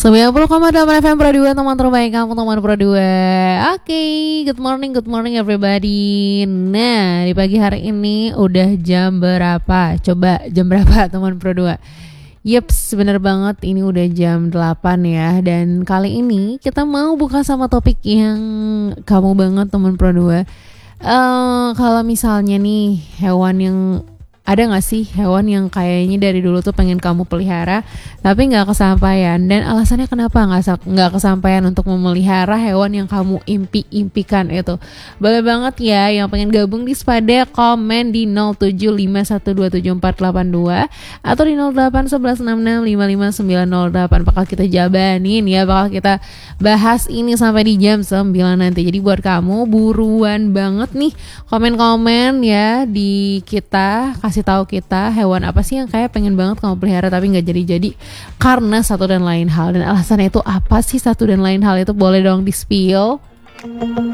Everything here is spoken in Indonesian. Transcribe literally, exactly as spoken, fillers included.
sembilan puluh koma delapan F M Pro dua, teman terbaik kamu, teman Pro dua. Oke, okay, good morning, good morning everybody. Nah, di pagi hari ini udah jam berapa? Coba jam berapa teman Pro dua? Yeps, bener banget, ini udah jam delapan ya. Dan kali ini kita mau buka sama topik yang kamu banget teman Pro dua. uh, Kalau misalnya nih hewan yang, ada gak sih hewan yang kayaknya dari dulu tuh pengen kamu pelihara tapi gak kesampaian? Dan alasannya kenapa gak, gak kesampaian untuk memelihara hewan yang kamu impi-impikan itu? Boleh banget ya, yang pengen gabung di Spada komen di nol tujuh lima satu dua tujuh empat delapan dua atau di nol delapan satu satu enam enam lima lima sembilan nol delapan. Bakal kita jabanin ya, bakal kita bahas ini sampai di jam sembilan nanti. Jadi buat kamu buruan banget nih komen-komen ya di kita, kasih tahu kita hewan apa sih yang kayak pengen banget kamu pelihara tapi nggak jadi-jadi karena satu dan lain hal. Dan alasannya itu apa sih satu dan lain hal itu? Boleh dong di spill.